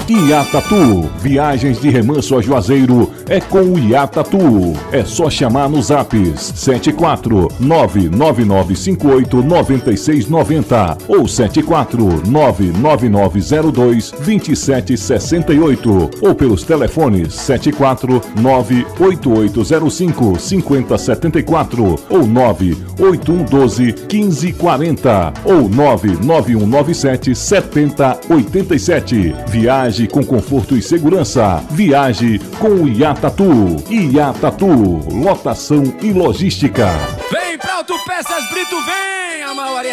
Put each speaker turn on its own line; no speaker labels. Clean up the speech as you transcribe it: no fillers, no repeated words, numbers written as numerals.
Iatatu, viagens de remanso a Juazeiro é com o Iatatu. É só chamar nos zaps 74999589690 ou 74999022768 ou pelos telefones 74988055074 ou 981121540 ou 991977087. Viaje com conforto e segurança. Viaje com o Iatatu. Iatatu, lotação e logística.
Vem pra Autopeças Brito, vem, Amauri.